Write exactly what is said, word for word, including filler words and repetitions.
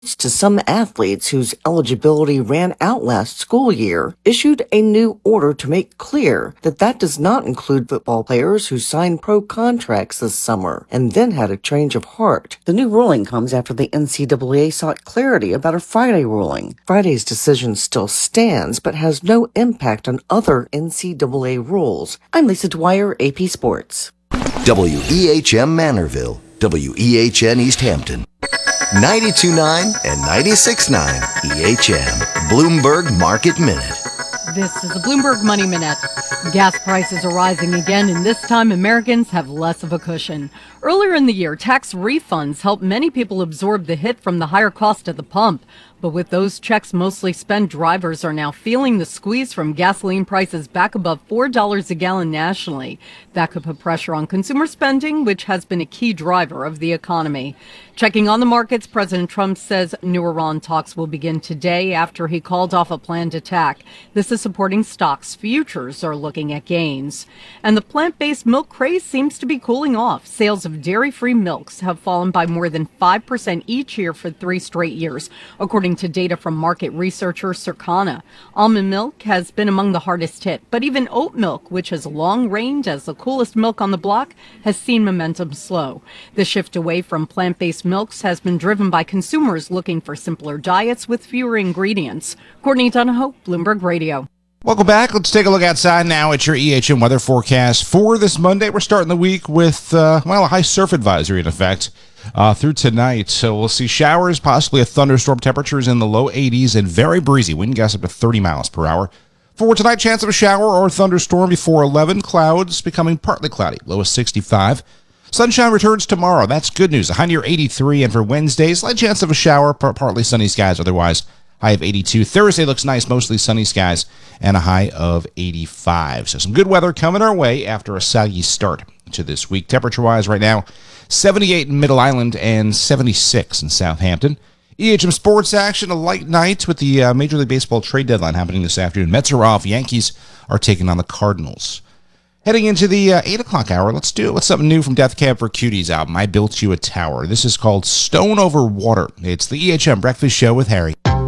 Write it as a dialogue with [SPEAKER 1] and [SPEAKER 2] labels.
[SPEAKER 1] to some athletes whose eligibility ran out last school year, issued a new order to make clear that that does not include football players who signed pro contracts this summer and then had a change of heart. The new ruling comes after the N C double A sought clarity about a Friday ruling. Friday's decision still stands, but has no impact on other N C double A rules. I'm Lisa Dwyer, A P Sports.
[SPEAKER 2] W E H M Manorville, W E H N East Hampton, ninety-two point nine and ninety-six point nine E H M, Bloomberg Market Minute.
[SPEAKER 3] This is a Bloomberg Money Minute. Gas prices are rising again, and this time Americans have less of a cushion. Earlier in the year, tax refunds helped many people absorb the hit from the higher cost at the pump. But with those checks mostly spent, drivers are now feeling the squeeze from gasoline prices back above four dollars a gallon nationally. That could put pressure on consumer spending, which has been a key driver of the economy. Checking on the markets, President Trump says new Iran talks will begin today after he called off a planned attack. This is supporting stocks. Futures are looking at gains. And the plant-based milk craze seems to be cooling off. Sales of dairy-free milks have fallen by more than five percent each year for three straight years, according to data from market researcher Circana. Almond milk has been among the hardest hit, but even oat milk, which has long reigned as the coolest milk on the block, has seen momentum slow. The shift away from plant-based milks has been driven by consumers looking for simpler diets with fewer ingredients. Courtney Donahoe, Bloomberg Radio.
[SPEAKER 4] Welcome back. Let's take a look outside now at your E H M weather forecast for this Monday. We're starting the week with, uh, well, a high surf advisory in effect uh, through tonight. So we'll see showers, possibly a thunderstorm, temperatures in the low eighties, and very breezy. Wind gusts up to thirty miles per hour. For tonight, chance of a shower or thunderstorm before eleven. Clouds becoming partly cloudy, low of sixty-five. Sunshine returns tomorrow. That's good news. A high near eighty-three. And for Wednesday, slight chance of a shower, partly sunny skies otherwise. High of eighty-two. Thursday looks nice, mostly sunny skies, and a high of eighty-five. So some good weather coming our way after a soggy start to this week. Temperature-wise right now, seventy-eight in Middle Island and seventy-six in Southampton. E H M sports action, a light night with the uh, Major League Baseball trade deadline happening this afternoon. Mets are off. Yankees are taking on the Cardinals. Heading into the uh, eight o'clock hour, let's do it with something new from Death Cab for Cuties album, I Built You a Tower. This is called Stone Over Water. It's the E H M Breakfast Show with Harry.